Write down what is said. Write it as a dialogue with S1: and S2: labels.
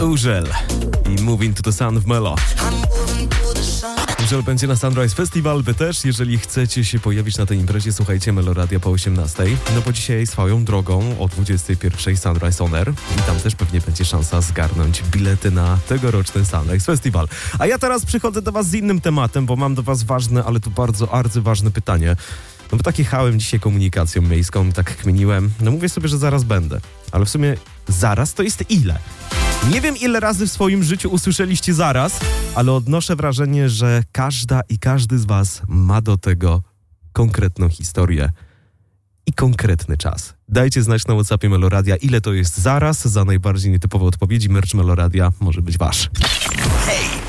S1: Urzel i Moving to the Sound of Melo. Urzel będzie na Sunrise Festival, wy też. Jeżeli chcecie się pojawić na tej imprezie, słuchajcie Meloradia po 18. No bo dzisiaj swoją drogą o 21 Sunrise On Air i tam też pewnie będzie szansa zgarnąć bilety na tegoroczny Sunrise Festival. A ja teraz przychodzę do was z innym tematem, bo mam do was ważne, ale to bardzo arcyważne pytanie. No bo tak jechałem dzisiaj komunikacją miejską, tak kminiłem. No mówię sobie, że zaraz będę. Ale w sumie zaraz to jest ile? Nie wiem, ile razy w swoim życiu usłyszeliście zaraz, ale odnoszę wrażenie, że każda i każdy z was ma do tego konkretną historię i konkretny czas. Dajcie znać na WhatsAppie Meloradia, ile to jest zaraz. Za najbardziej nietypowe odpowiedzi merch Meloradia może być wasz.
S2: Hej!